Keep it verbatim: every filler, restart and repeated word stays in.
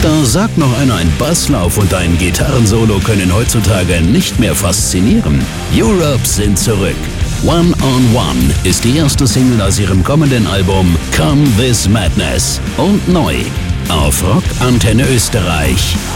Da sagt noch einer, ein Basslauf und ein Gitarrensolo können heutzutage nicht mehr faszinieren. Europe sind zurück. One on One ist die erste Single aus ihrem kommenden Album Come This Madness und neu auf Rock Antenne Österreich.